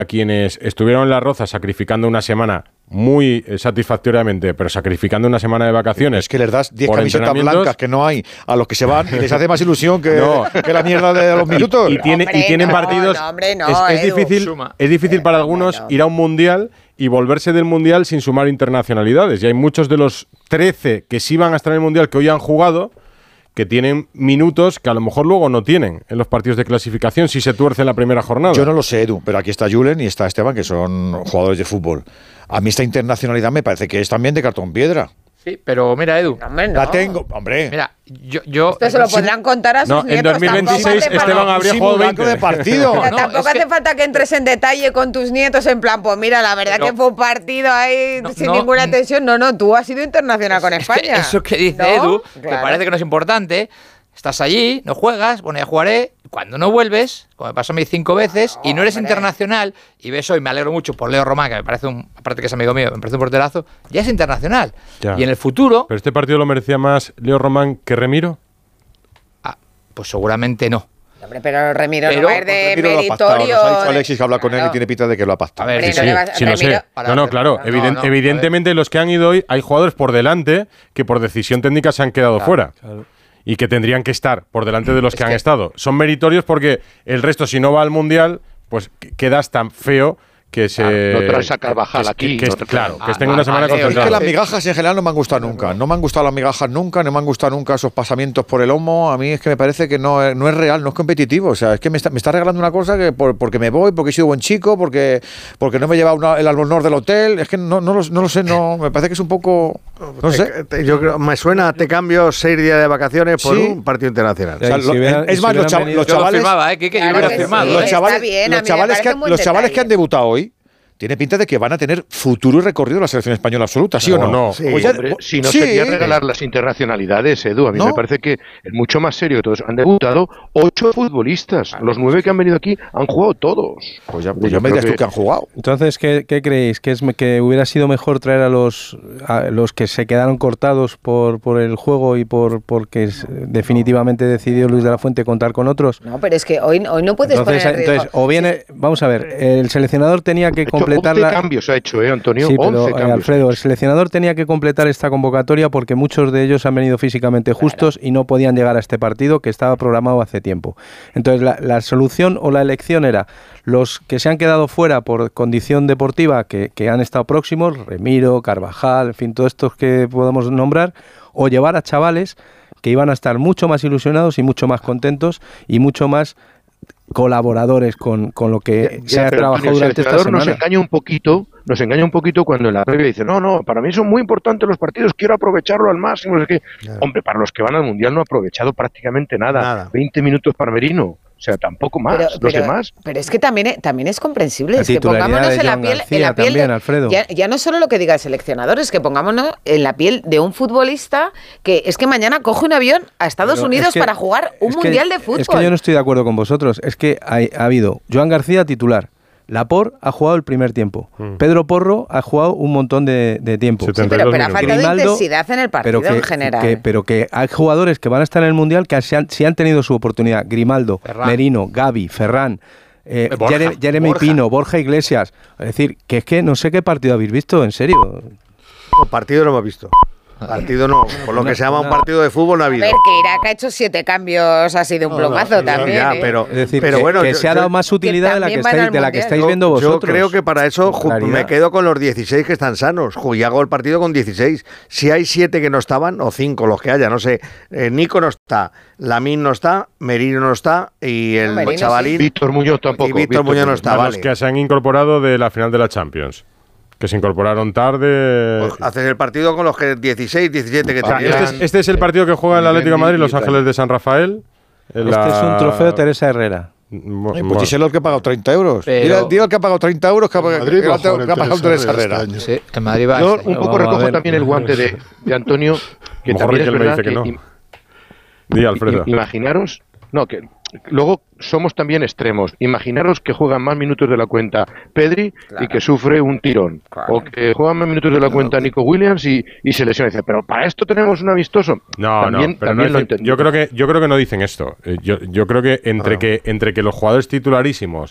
a quienes estuvieron en La Roza sacrificando una semana muy satisfactoriamente, pero sacrificando una semana de vacaciones. Es que les das 10 camisetas blancas que no hay a los que se van y les hace más ilusión que la mierda de los minutos. Y tienen partidos. Es difícil para algunos ir a un mundial y volverse del mundial sin sumar internacionalidades. Y hay muchos de los 13 que sí van a estar en el mundial que hoy han jugado, que tienen minutos que a lo mejor luego no tienen en los partidos de clasificación si se tuerce en la primera jornada. Yo no lo sé, Edu, pero aquí está Julen y está Esteban, que son jugadores de fútbol. A mí esta internacionalidad me parece que es también de cartón piedra. Sí, pero mira, Edu. Hombre, no. La tengo, hombre. Mira, yo Esto se lo podrán contar a sus nietos. En 2026 Esteban habría jugado 20 de partido. Pero tampoco hace falta que entres en detalle con tus nietos en plan, pues mira, la verdad que fue un partido ahí sin ninguna tensión. No, tú has sido internacional con España. Eso que dice Edu, que parece que no es importante. Estás allí, no juegas, bueno, ya jugaré. Cuando no vuelves, como me pasó a mí 5 veces, y no eres internacional, y ves hoy, me alegro mucho por Leo Román, que me parece aparte que es amigo mío, me parece un porterazo, ya es internacional. Ya. Y en el futuro... ¿Pero este partido lo merecía más Leo Román que Remiro? Pues seguramente no. Hombre, pero Remiro no va a ir de meritorio. Nos ha dicho Alexis que habla con él y tiene pinta de que lo ha pastado. A ver, sí, lo sé. Claro. Evidentemente los que han ido hoy, hay jugadores por delante que por decisión técnica se han quedado fuera. Claro. Y que tendrían que estar por delante de los que han estado. Son meritorios porque el resto, si no va al Mundial, pues quedas tan feo que se... no traes a Carvajal aquí. Que estén una semana concentrados. Es que las migajas en general no me han gustado nunca. No me han gustado las migajas nunca, no me han gustado nunca esos pasamientos por el lomo. A mí es que me parece que no es real, no es competitivo. O sea, es que me está regalando una cosa que porque me voy, porque he sido buen chico, porque no me he llevado el albornoz del hotel. Es que no lo sé, me parece que es un poco... No sé. Yo creo, me suena, te cambio 6 días de vacaciones por un partido internacional. O sea, es más, los chavales... Yo lo firmaba, que yo hubiera firmado. Los chavales que han debutado hoy tiene pinta de que van a tener futuro y recorrido en la selección española absoluta, ¿sí o no? Sí, pues hombre, si no sería regalar las internacionalidades, Edu. A mí me parece que es mucho más serio que todos. Han debutado 8 futbolistas. Los 9 que han venido aquí han jugado todos. Pues ya me digas tú que han jugado. Entonces, ¿qué creéis? ¿Que hubiera sido mejor traer a los que se quedaron cortados por el juego y porque definitivamente decidió Luis de la Fuente contar con otros? No, pero es que hoy no puedes entonces, o viene, vamos a ver, el seleccionador tenía que completar 11 cambios ha hecho, Antonio. Sí, pero, Alfredo, el seleccionador tenía que completar esta convocatoria porque muchos de ellos han venido físicamente justos y no podían llegar a este partido que estaba programado hace tiempo. Entonces, la solución o la elección era los que se han quedado fuera por condición deportiva, que han estado próximos, Remiro, Carvajal, en fin, todos estos que podamos nombrar, o llevar a chavales que iban a estar mucho más ilusionados y mucho más contentos y mucho más colaboradores con lo que se ha trabajado durante esta semana. Nos engaña un poquito cuando en la previa dice, no, para mí son muy importantes los partidos, quiero aprovecharlo al máximo. No sé qué. Claro. Hombre, para los que van al Mundial no ha aprovechado prácticamente nada. 20 minutos para Merino. O sea, tampoco más, los demás. Pero es que también es comprensible. Es que pongámonos en la piel también, Alfredo. Ya no solo lo que diga el seleccionador, es que pongámonos en la piel de un futbolista que es que mañana coge un avión a Estados Unidos para jugar un Mundial de Fútbol. Es que yo no estoy de acuerdo con vosotros. Es que ha habido Joan García titular. Laporte ha jugado el primer tiempo. Pedro Porro ha jugado un montón de tiempo. Sí, pero ha faltado intensidad en el partido en general. Pero que hay jugadores que van a estar en el Mundial que sí han tenido su oportunidad. Grimaldo, Ferran, Merino, Gavi, Ferran, Jeremy Pino, Borja Iglesias. Es decir, que es que no sé qué partido habéis visto, en serio. No, partido no hemos visto. Partido no, por lo que se llama un partido de fútbol no ha habido. A ver, que Irak ha hecho 7 cambios así de un plumazo también. Ya, pero bueno, que se ha dado más utilidad de la que estáis viendo vosotros. Yo creo que para eso me quedo con los 16 que están sanos. Y hago el partido con 16. Si hay 7 que no estaban, o 5, los que haya, no sé. Nico no está, Lamine no está, Merino no está, y el chavalín... Víctor Muñoz tampoco. Y Víctor Muñoz no está, Los que se han incorporado de la final de la Champions. Que se incorporaron tarde. Pues haces el partido con los 16, 17 que tenían. Este es el partido que juega el Atlético de Madrid, Los Ángeles de San Rafael. Este es un trofeo Teresa Herrera. Pues díselo el que ha pagado 30 euros. Dile al que ha pagado 30 euros que ha pagado Teresa Herrera. Sí, en Madrid va. Yo un poco recojo también el guante de Antonio, que también es verdad que... Di, Alfredo. Imaginaros... No, que luego somos también extremos. Imaginaros que juegan más minutos de la cuenta Pedri y que sufre un tirón. O que juegan más minutos de la cuenta Nico Williams y se lesiona. Dice, pero para esto tenemos un amistoso. También lo entiendo. Yo creo que no dicen esto. Yo creo que entre que los jugadores titularísimos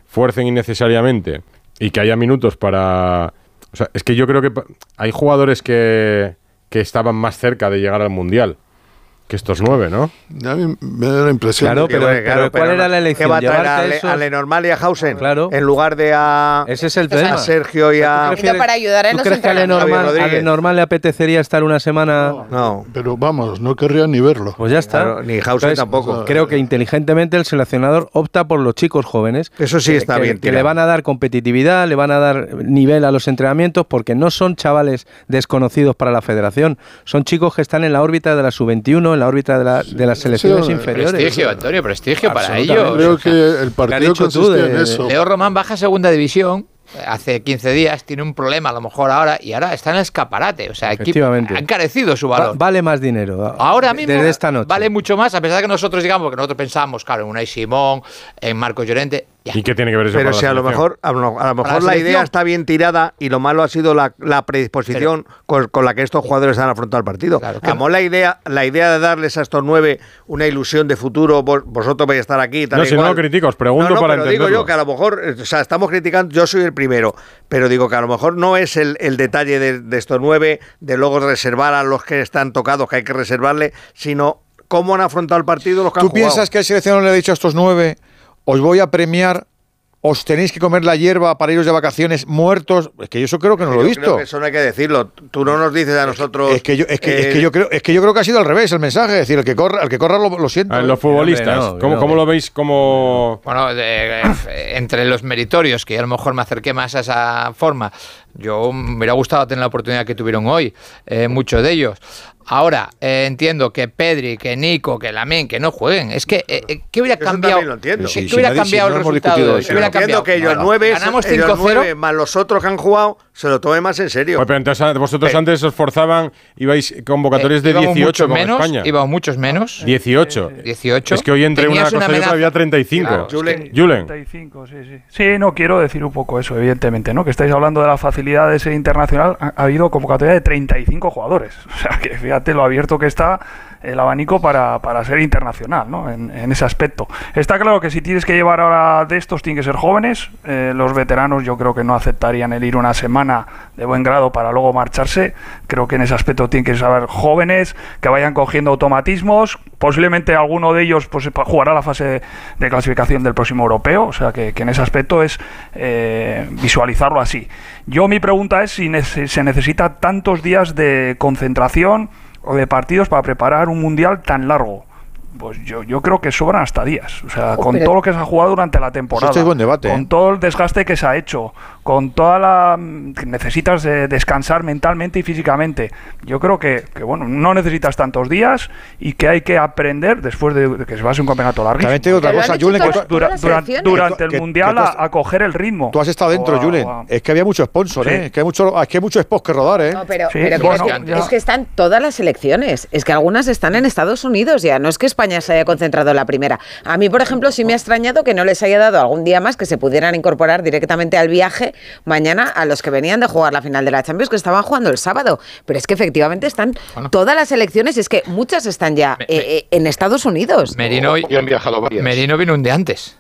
fuercen innecesariamente y que haya minutos para... O sea, es que yo creo que hay jugadores que estaban más cerca de llegar al Mundial que estos 9, ¿no? A mí me da la impresión. Claro, pero ¿cuál era la elección? ¿Qué va a traer a Lenormand y a Hausen? Claro. En lugar de a... Ese es el tema. A Sergio y a... Para ayudar en ¿Tú los crees que a Lenormand le apetecería estar una semana? No. Pero vamos, no querría ni verlo. Pues ya está. Claro, ni Hausen tampoco. Creo que inteligentemente el seleccionador opta por los chicos jóvenes. Eso sí está bien. Que le van a dar competitividad, le van a dar nivel a los entrenamientos, porque no son chavales desconocidos para la federación. Son chicos que están en la órbita de la sub-21, en la órbita de las selecciones inferiores. Prestigio, Antonio, prestigio para ellos. Creo que el partido consistía en eso. Leo Román baja a segunda división hace 15 días, tiene un problema a lo mejor ahora, y ahora está en el escaparate. O sea, ha encarecido su valor. Vale más dinero. Ahora mismo desde esta noche. Vale mucho más, a pesar de que nosotros digamos que nosotros pensábamos, claro, en Unai Simón, en Marcos Llorente. ¿Y qué tiene que ver eso? Pero si a lo mejor la idea está bien tirada y lo malo ha sido la predisposición con la que estos jugadores han afrontado el partido. Claro, la idea de darles a estos 9 una ilusión de futuro, vosotros vais a estar aquí. No, si no lo critico, os pregunto para pero entenderlo. Digo yo que a lo mejor, o sea, estamos criticando, yo soy el primero, pero digo que a lo mejor no es el detalle de estos 9, de luego reservar a los que están tocados, que hay que reservarle, sino cómo han afrontado el partido los que han jugado. ¿Tú piensas que el seleccionador le ha dicho a estos 9, os voy a premiar, os tenéis que comer la hierba para iros de vacaciones muertos? Es que yo eso creo que no lo he visto. Creo que eso no hay que decirlo. Tú no nos dices a nosotros. Es que yo creo que ha sido al revés el mensaje. Es decir, el que corra lo siento. Los futbolistas, ¿cómo lo veis? Bueno, entre los meritorios, que a lo mejor me acerqué más a esa forma, yo me hubiera gustado tener la oportunidad que tuvieron hoy, muchos de ellos. Ahora, entiendo que Pedri, que Nico, que Lamine, que no jueguen. Es que, ¿qué hubiera cambiado? Lo entiendo. ¿Qué hubiera cambiado el resultado? Entiendo que ellos 9 más los otros que han jugado se lo tomen más en serio. Pues, pero entonces vosotros antes os forzaban, ibais convocatorias de 18 con España. Íbamos muchos menos. 18. 18. Es que hoy entre una cosa y otra había 35. Claro, Julen. 35, sí. Sí, no quiero decir un poco eso, evidentemente, ¿no? Que estáis hablando de la facilidad de ser internacional. Ha habido convocatoria de 35 jugadores. O sea, que fíjate lo abierto que está el abanico para ser internacional, ¿no? En ese aspecto. Está claro que si tienes que llevar ahora de estos, tienen que ser jóvenes. Los veteranos yo creo que no aceptarían el ir una semana de buen grado para luego marcharse. Creo que en ese aspecto tienen que saber jóvenes, que vayan cogiendo automatismos. Posiblemente alguno de ellos pues jugará la fase de clasificación del próximo europeo. O sea que en ese aspecto es visualizarlo así. Mi pregunta es si se necesita tantos días de concentración o de partidos para preparar un mundial tan largo. Pues yo creo que sobran hasta días. O sea, con todo lo que se ha jugado durante la temporada, es buen debate, con todo el desgaste que se ha hecho, con toda la... que necesitas descansar mentalmente y físicamente. Yo creo que bueno, no necesitas tantos días y que hay que aprender después de que se va a ser un campeonato larguísimo. También te digo otra cosa, Julen, durante el mundial a coger el ritmo. Tú has estado dentro, Julen. Es que había mucho sponsor, Es que hay mucho spot que rodar, No, pero es que están todas las selecciones. Es que algunas están en Estados Unidos ya. No es que España se haya concentrado en la primera. A mí, por ejemplo, sí me ha extrañado que no les haya dado algún día más que se pudieran incorporar directamente al viaje mañana a los que venían de jugar la final de la Champions, que estaban jugando el sábado. Pero es que efectivamente están todas las selecciones, es que muchas están ya en Estados Unidos. Merino vino un día antes.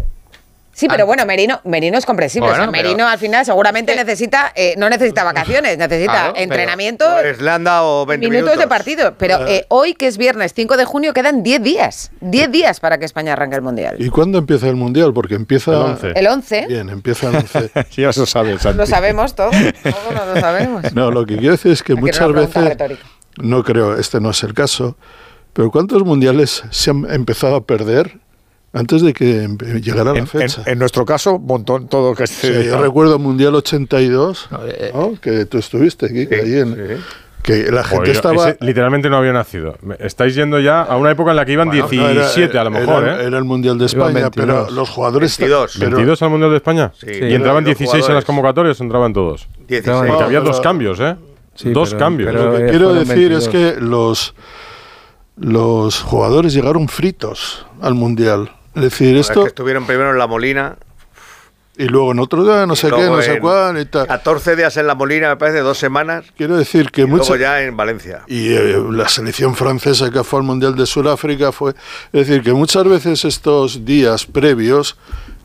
Sí, pero bueno, Merino es comprensible. Bueno, Merino al final seguramente no necesita vacaciones, necesita entrenamiento. Pues le han dado 20 minutos de partido. Pero hoy, que es viernes 5 de junio, quedan 10 días. 10 días para que España arranque el Mundial. ¿Y cuándo empieza el Mundial? Porque empieza... El 11. Bien, empieza el 11. Ya eso sabes, Santi. Lo sabemos todos. Todos no lo sabemos. No, lo que quiero decir es que muchas veces... No creo, este no es el caso. Pero ¿cuántos mundiales se han empezado a perder antes de que llegara la fecha? En nuestro caso, un montón todo que sí, yo recuerdo Mundial 82, ¿no? Que tú estuviste aquí, que la gente estaba... literalmente no había nacido. Estáis yendo ya a una época en la que iban 17 a lo mejor. Era el Mundial de España, pero los jugadores... 22 al Mundial de España. Sí. ¿Y entraban 16 en las convocatorias o entraban todos? 16. Porque había dos cambios, dos cambios. Pero lo que quiero decir es que los jugadores llegaron fritos al Mundial. Es decir, esto... que estuvieron primero en La Molina... Y luego en otro día, no sé qué, no sé cuál y tal. 14 días en La Molina, me parece, 2 semanas. Quiero decir que luego ya en Valencia. Y la selección francesa que fue al Mundial de Sudáfrica fue... Es decir, que muchas veces estos días previos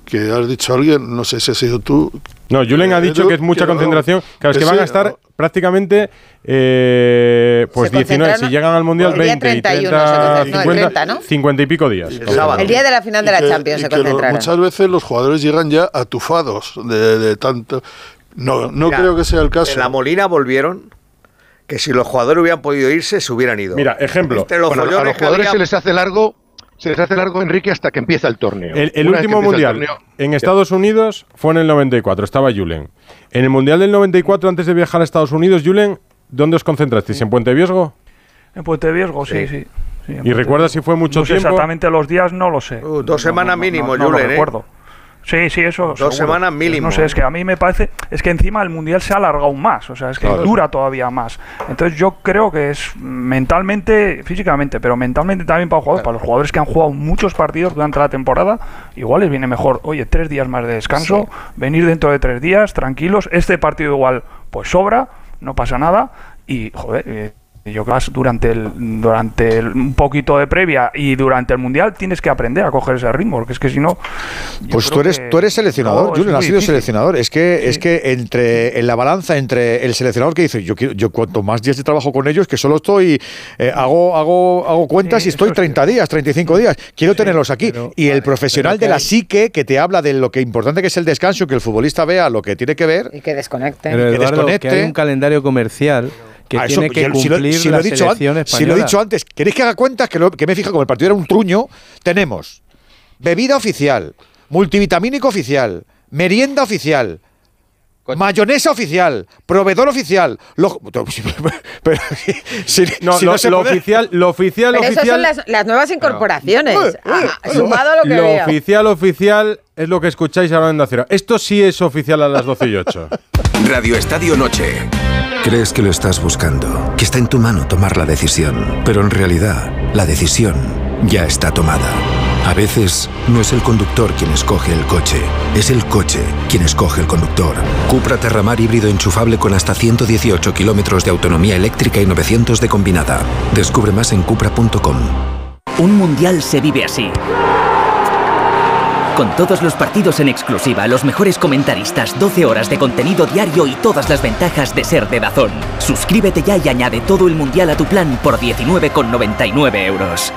que has dicho alguien, no sé si has sido tú. No, Julen ha dicho que es mucha concentración. Claro, es que van a estar prácticamente pues 19, si llegan al Mundial, 20, 30, 50, ¿no? 50 y pico días. El día de la final de la Champions se concentrarán. Muchas veces los jugadores llegan ya atufados de tanto... No creo que sea el caso. En la Molina volvieron, que si los jugadores hubieran podido irse, se hubieran ido. Mira, ejemplo. A los jugadores se les hace largo, Enrique, hasta que empieza el torneo. El último Mundial en Estados Unidos fue en el 94, estaba Julen. En el Mundial del 94, antes de viajar a Estados Unidos, Julen, ¿dónde os concentrasteis? ¿En Puente Viesgo? En Puente Viesgo, sí. ¿Y recuerdas si fue mucho tiempo? Exactamente los días, no lo sé. 2 semanas mínimo, Julen, no lo recuerdo. Sí, eso. 2 semanas mínimo. No sé, es que a mí me parece. Es que encima el mundial se ha alargado aún más. O sea, es que dura todavía más. Entonces, yo creo que es mentalmente, físicamente, pero mentalmente también para los jugadores. Para los jugadores que han jugado muchos partidos durante la temporada, igual les viene mejor, 3 días más de descanso, venir dentro de 3 días, tranquilos. Este partido igual, pues sobra, no pasa nada. Y, yo creo que durante un poquito de previa y durante el Mundial tienes que aprender a coger ese ritmo, porque es que si no... Pues tú eres seleccionador, Julen, has sido seleccionador. Es que en la balanza entre el seleccionador que dice, yo cuanto más días de trabajo con ellos, que solo estoy, hago cuentas y estoy 30 días, 35 días, quiero tenerlos aquí. Y el profesional de la psique, que te habla de lo que importante que es el descanso, que el futbolista vea lo que tiene que ver. Y que desconecte. Pero Eduardo, que hay un calendario comercial... que tiene que cumplir la selección española. Si lo he dicho antes, ¿queréis que haga cuentas? Que me fija, como el partido era un truño, tenemos bebida oficial, multivitamínico oficial, merienda oficial, mayonesa oficial, proveedor oficial. Lo oficial. Pero esas son las nuevas incorporaciones. Sumado a lo que Lo oficial es lo que escucháis ahora en Onda Cero. Esto sí es oficial a las 12:08. Radio Estadio Noche. Crees que lo estás buscando, que está en tu mano tomar la decisión, pero en realidad la decisión ya está tomada. A veces no es el conductor quien escoge el coche, es el coche quien escoge el conductor. Cupra Terramar híbrido enchufable con hasta 118 kilómetros de autonomía eléctrica y 900 de combinada. Descubre más en cupra.com. Un mundial se vive así. Con todos los partidos en exclusiva, los mejores comentaristas, 12 horas de contenido diario y todas las ventajas de ser de DAZN. Suscríbete ya y añade todo el mundial a tu plan por 19,99 euros.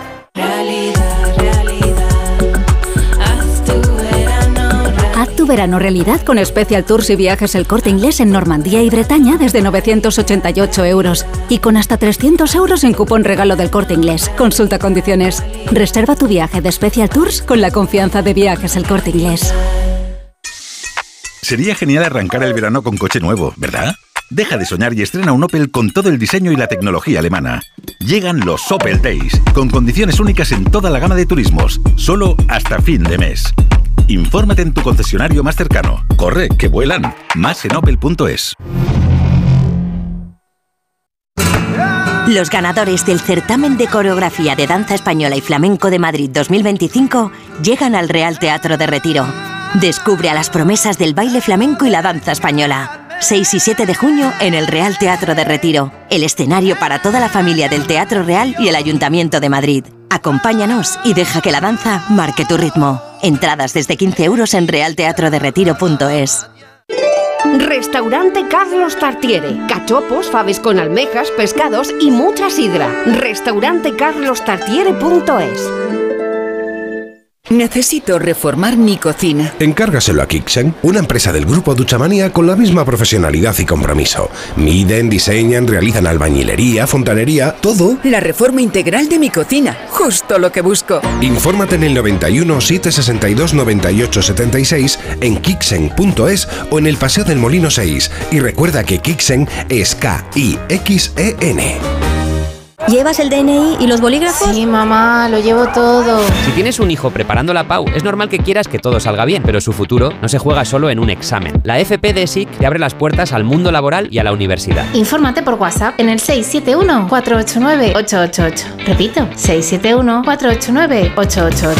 Haz tu verano realidad con Special Tours y Viajes El Corte Inglés en Normandía y Bretaña desde 988 euros y con hasta 300 euros en cupón regalo del Corte Inglés. Consulta condiciones. Reserva tu viaje de Special Tours con la confianza de Viajes El Corte Inglés. Sería genial arrancar el verano con coche nuevo, ¿verdad? Deja de soñar y estrena un Opel con todo el diseño y la tecnología alemana. Llegan los Opel Days, con condiciones únicas en toda la gama de turismos, solo hasta fin de mes. Infórmate en tu concesionario más cercano. Corre, que vuelan. Más en opel.es. Los ganadores del certamen de coreografía de danza española y flamenco de Madrid 2025 llegan al Real Teatro de Retiro. Descubre a las promesas del baile flamenco y la danza española. 6 y 7 de junio en el Real Teatro de Retiro, el escenario para toda la familia del Teatro Real y el Ayuntamiento de Madrid. Acompáñanos y deja que la danza marque tu ritmo. Entradas desde 15 euros en realteatroderetiro.es. Restaurante Carlos Tartiere. Cachopos, faves con almejas, pescados y mucha sidra. Restaurantecarlostartiere.es. Necesito reformar mi cocina. Encárgaselo a Kixen, una empresa del grupo Duchamanía con la misma profesionalidad y compromiso. Miden, diseñan, realizan albañilería, fontanería, todo. La reforma integral de mi cocina, justo lo que busco. Infórmate en el 91 762 98 76 en kixen.es o en el Paseo del Molino 6. Y recuerda que Kixen es K-I-X-E-N. ¿Llevas el DNI y los bolígrafos? Sí, mamá, lo llevo todo. Si tienes un hijo preparando la PAU, es normal que quieras que todo salga bien, pero su futuro no se juega solo en un examen. La FP de SIC te abre las puertas al mundo laboral y a la universidad. Infórmate por WhatsApp en el 671-489-888. Repito, 671-489-888.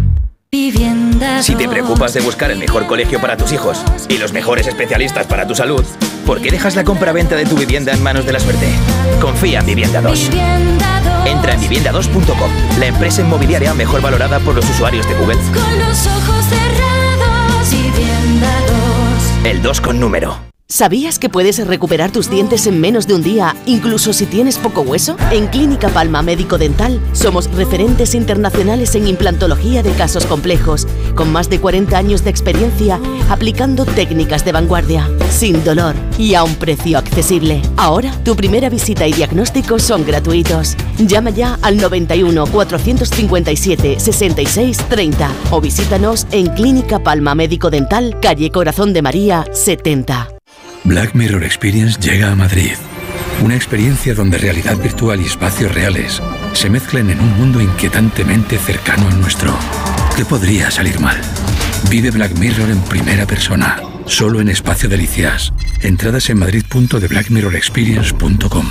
Si te preocupas de buscar el mejor colegio para tus hijos y los mejores especialistas para tu salud, ¿por qué dejas la compraventa de tu vivienda en manos de la suerte? Confía en Vivienda 2. Entra en vivienda2.com, la empresa inmobiliaria mejor valorada por los usuarios de Google. Con los ojos cerrados. Vivienda 2. El 2 con número. ¿Sabías que puedes recuperar tus dientes en menos de un día, incluso si tienes poco hueso? En Clínica Palma Médico Dental somos referentes internacionales en implantología de casos complejos, con más de 40 años de experiencia aplicando técnicas de vanguardia, sin dolor y a un precio accesible. Ahora, tu primera visita y diagnóstico son gratuitos. Llama ya al 91 457 66 30 o visítanos en Clínica Palma Médico Dental, calle Corazón de María 70. Black Mirror Experience llega a Madrid. Una experiencia donde realidad virtual y espacios reales se mezclan en un mundo inquietantemente cercano al nuestro. ¿Qué podría salir mal? Vive Black Mirror en primera persona, solo en Espacio Delicias. Entradas en madrid.theblackmirrorexperience.com.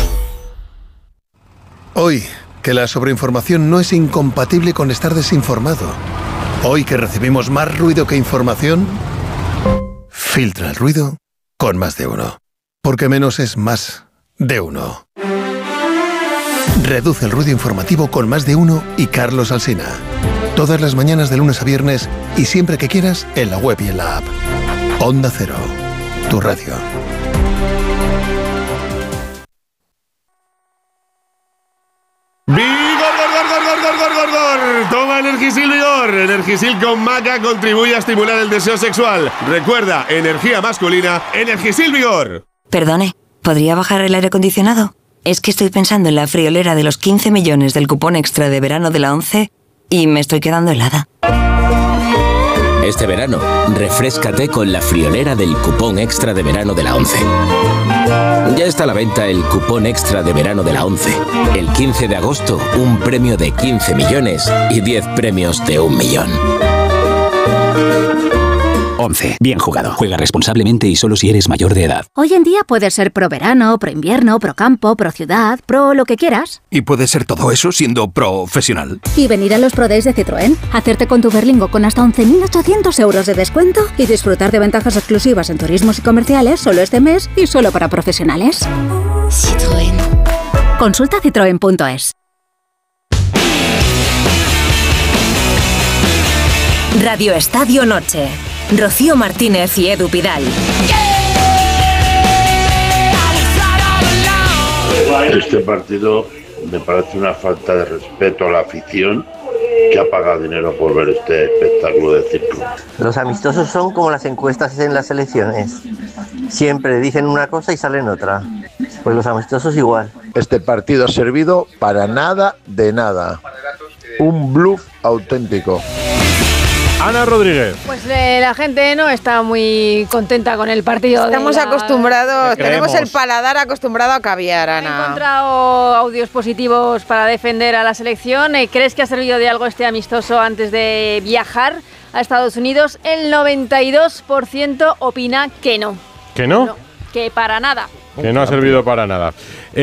Hoy, que la sobreinformación no es incompatible con estar desinformado. Hoy que recibimos más ruido que información, filtra el ruido con Más de Uno. Porque menos es más de uno. Reduce el ruido informativo con Más de Uno y Carlos Alsina. Todas las mañanas de lunes a viernes y siempre que quieras en la web y en la app. Onda Cero, tu radio. ¡Vigor! Toma Energisil Vigor. Energisil con maca contribuye a estimular el deseo sexual. Recuerda, energía masculina, Energisil Vigor. Perdone, ¿podría bajar el aire acondicionado? Es que estoy pensando en la friolera de los 15 millones del cupón extra de verano de la ONCE y me estoy quedando helada. Este verano, refréscate con la friolera del cupón extra de verano de la ONCE. Ya está a la venta el cupón extra de verano de la ONCE. El 15 de agosto, un premio de 15 millones y 10 premios de 1 millón. 11. Bien jugado. Juega responsablemente y solo si eres mayor de edad. Hoy en día puedes ser pro verano, pro invierno, pro campo, pro ciudad, pro lo que quieras. Y puedes ser todo eso siendo profesional. Y venir a los Pro Days de Citroën, hacerte con tu Berlingo con hasta 11.800 euros de descuento y disfrutar de ventajas exclusivas en turismos y comerciales solo este mes y solo para profesionales. Citroën. Consulta citroen.es. Radio Estadio Noche. Rocío Martínez y Edu Pidal. Este partido me parece una falta de respeto a la afición que ha pagado dinero por ver este espectáculo de circo. Los amistosos son como las encuestas en las elecciones. Siempre dicen una cosa y salen otra. Pues los amistosos igual. Este partido ha servido para nada de nada. Un bluff auténtico. Ana Rodríguez. Pues la gente no está muy contenta con el partido. Estamos acostumbrados, tenemos el paladar acostumbrado a caviar, Ana. He encontrado audios positivos para defender a la selección. ¿Crees que ha servido de algo este amistoso antes de viajar a Estados Unidos? El 92% opina que no. ¿Que no? Que para nada. Que no ha servido para nada.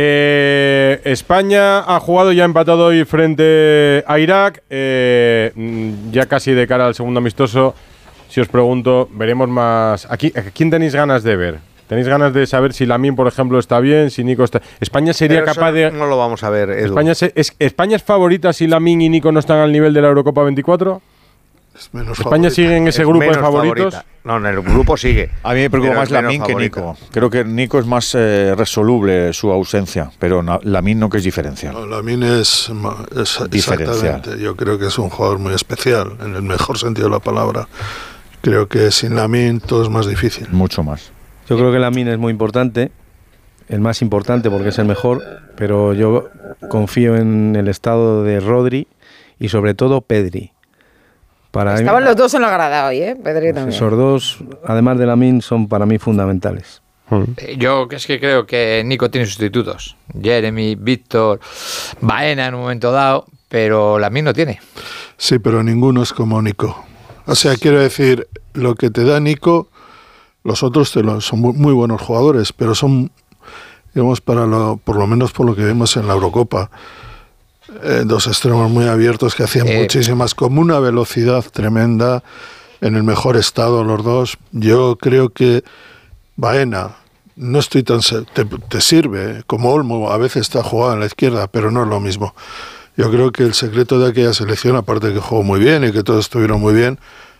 España ha jugado, ya ha empatado hoy frente a Irak. Ya casi de cara al segundo amistoso, si os pregunto, veremos más. ¿A quién tenéis ganas de ver? ¿Tenéis ganas de saber si Lamine, por ejemplo, está bien, si Nico está...? ¿España sería capaz de...? No lo vamos a ver, Edu. ¿España es favorita si Lamine y Nico no están al nivel de la Eurocopa 24? ¿España favorita. sigue en ese grupo de favoritos? Favorita. No, en el grupo sigue. A mí me preocupa más Lamine que Nico. Creo que Nico es más resoluble su ausencia, pero Lamine no, que es diferencial. No, Lamine es exactamente. Yo creo que es un jugador muy especial, en el mejor sentido de la palabra. Creo que sin Lamine todo es más difícil. Mucho más. Yo creo que Lamine es muy importante, el más importante porque es el mejor, pero yo confío en el estado de Rodri y sobre todo Pedri. Estaban los dos en la grada hoy, Pedri también. Esos dos, además de Lamine, son para mí fundamentales. Yo es que creo que Nico tiene sustitutos. Jeremy, Víctor, Baena en un momento dado, pero Lamine no tiene. Sí, pero ninguno es como Nico. O sea, quiero decir, lo que te da Nico, los otros son muy buenos jugadores, pero son, digamos, por lo menos por lo que vemos en la Eurocopa, dos extremos muy abiertos que hacían muchísimas, con una velocidad tremenda, en el mejor estado los dos. Yo creo que Baena, no estoy tan te sirve, como Olmo a veces está jugado en la izquierda, pero no es lo mismo. Yo creo que el secreto de aquella selección, aparte de que jugó muy bien y que todos estuvieron muy bien,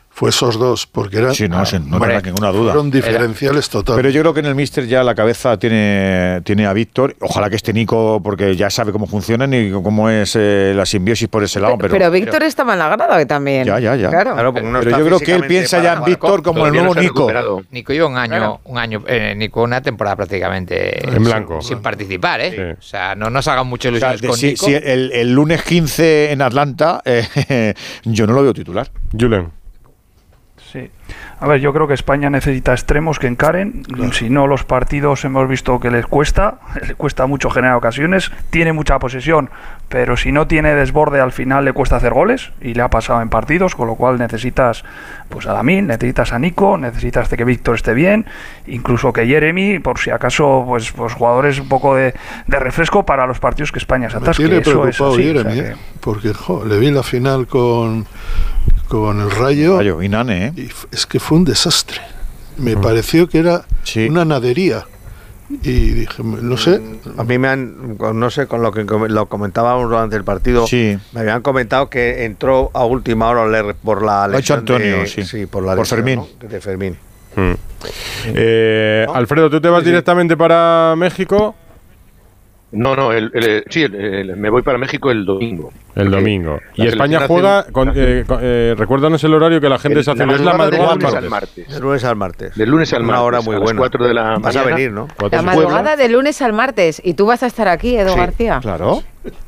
fue esos dos, porque eran, sí, no tenga ninguna duda. Fueron diferenciales totales. Pero yo creo que en el míster ya la cabeza tiene a Víctor. Ojalá que esté Nico, porque ya sabe cómo funcionan y cómo es la simbiosis por ese lado. Pero Víctor está mal agrado también. Ya. Claro, pero yo creo que él piensa ya en Víctor como el nuevo Nico. Nico lleva un año, Nico una temporada prácticamente en blanco. Sin participar, ¿eh? Sí. O sea, no nos hagan mucho ilusiones con Nico. Si el lunes 15 en Atlanta, yo no lo veo titular. Julen. Sí. A ver, yo creo que España necesita extremos que encaren. Claro. Si no, los partidos hemos visto que les cuesta mucho generar ocasiones. Tiene mucha posesión, pero si no tiene desborde al final le cuesta hacer goles, y le ha pasado en partidos, con lo cual necesitas pues a Lamine, necesitas a Nico, necesitas de que Víctor esté bien, incluso que Jeremy, por si acaso, pues jugadores un poco de refresco para los partidos que España se atasque. Me tiene eso preocupado es así, Jeremy, o sea porque le vi la final con el Rayo y Nane, y es que fue un desastre. Me pareció que era una nadería. Y dije, no sé. A mí no sé, con lo que lo comentábamos durante el partido, me habían comentado que entró a última hora por la lesión Antonio, por la lesión, Fermín. ¿no? De Fermín. Alfredo, ¿tú te vas directamente para México? No, me voy para México el domingo. El domingo. Y España juega, recuérdanos el horario que la gente se hace. ¿Es la madrugada del martes? De lunes al martes. De lunes al martes. Una hora muy buena. 4 de la mañana. Vas a venir, ¿no? La madrugada de lunes al martes. Y tú vas a estar aquí, Edu García. Claro.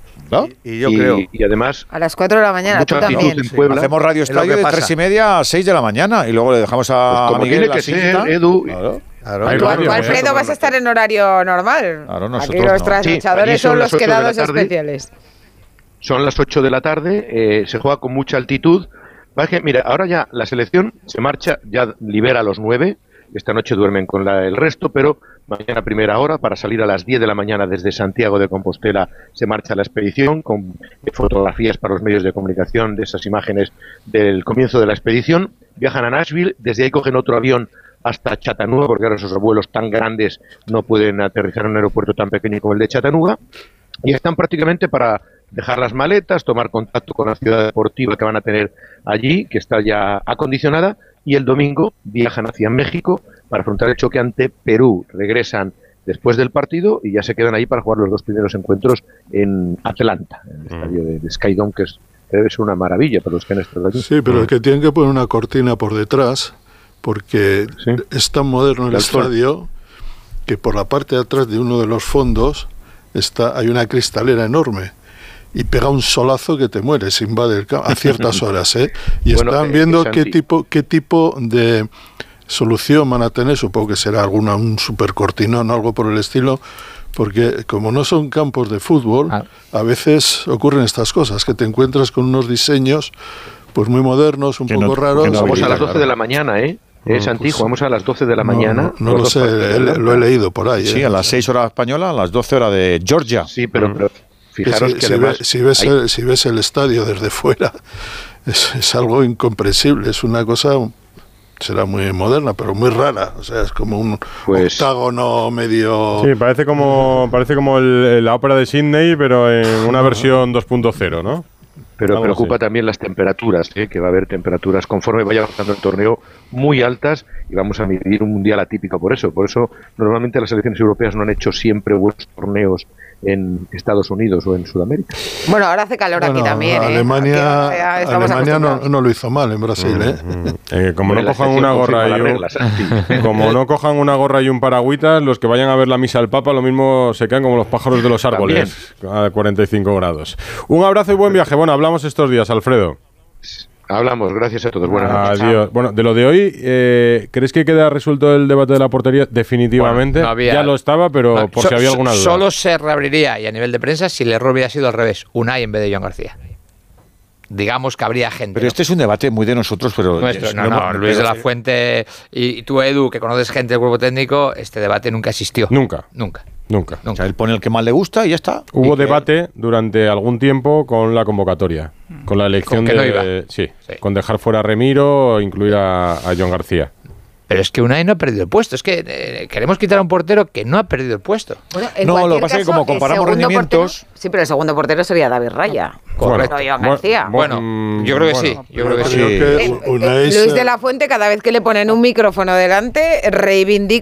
Y yo creo. Y además. A las 4 de la mañana, tú también. Hacemos Radio Estadio de 3:30 a 6 de la mañana. Y luego le dejamos a como Miguel tiene que ser, Edu. Claro. Tú, Alfredo, vas a estar en horario normal. Claro, aquí los trasnochadores son los quedados especiales. Son las 8 de la tarde, se juega con mucha altitud. Mira, ahora ya la selección se marcha, ya libera a los 9. Esta noche duermen con el resto, pero mañana a primera hora, para salir a las 10 de la mañana desde Santiago de Compostela, se marcha la expedición con fotografías para los medios de comunicación de esas imágenes del comienzo de la expedición. Viajan a Nashville, desde ahí cogen otro avión hasta Chattanooga, porque ahora esos vuelos tan grandes no pueden aterrizar en un aeropuerto tan pequeño como el de Chattanooga, y están prácticamente para dejar las maletas, tomar contacto con la ciudad deportiva que van a tener allí, que está ya acondicionada, y el domingo viajan hacia México para afrontar el choque ante Perú. Regresan después del partido y ya se quedan ahí para jugar los 2 primeros encuentros en Atlanta, en el estadio de Skydome, que debe ser una maravilla para los que han estado allí. Sí, pero es que tienen que poner una cortina por detrás, porque es tan moderno el estadio que por la parte de atrás de uno de los fondos hay una cristalera enorme y pega un solazo que te mueres, invade el campo a ciertas horas, y están viendo qué tipo de solución van a tener. Supongo que será un super cortinón o algo por el estilo, porque como no son campos de fútbol, a veces ocurren estas cosas, que te encuentras con unos diseños pues muy modernos, un poco raros. Vamos a las 12 de la mañana, Santi, jugamos a las 12 de la mañana. No lo sé, lo he leído por ahí. Sí, a las 6 horas española, a las 12 horas de Georgia. Sí, pero fijaros que además... Si ves el estadio desde fuera, es algo incomprensible, es una cosa... Será muy moderna, pero muy rara. O sea, es como un octágono medio... Sí, parece como la ópera de Sydney, pero en una versión 2.0, ¿no? Pero preocupa también las temperaturas, que va a haber temperaturas conforme vaya avanzando el torneo muy altas, y vamos a vivir un mundial atípico por eso. Por eso normalmente las selecciones europeas no han hecho siempre buenos torneos en Estados Unidos o en Sudamérica. Bueno, ahora hace calor aquí también. Alemania no lo hizo mal en Brasil. Como no cojan una gorra no cojan una gorra y un paragüitas, los que vayan a ver la misa del Papa lo mismo se quedan como los pájaros de los árboles a 45 grados. Un abrazo y buen viaje. Bueno, hablamos estos días, Alfredo. Hablamos, gracias a todos. Buenas noches. Adiós. Bueno, de lo de hoy, ¿crees que queda resuelto el debate de la portería? Definitivamente. Bueno, ya lo estaba, pero por si había alguna duda. Solo se reabriría, y a nivel de prensa, si el error hubiera sido al revés, Unai en vez de Joan García. Digamos que habría gente. Pero este es un debate muy de nosotros, pero... No, Luis de la Fuente y tú, Edu, que conoces gente del cuerpo técnico, este debate nunca existió. Nunca. O sea, él pone el que más le gusta y ya está. Hubo debate durante algún tiempo con la convocatoria, con la elección con dejar fuera a Remiro o incluir a Joan García. Pero es que Unai no ha perdido el puesto. Es que queremos quitar a un portero que no ha perdido el puesto. Bueno, lo que pasa es que como comparamos rendimientos... Portero, sí, pero el segundo portero sería David Raya. Correcto. Bueno, yo creo que sí. Luis de la Fuente, cada vez que le ponen un micrófono delante, reivindica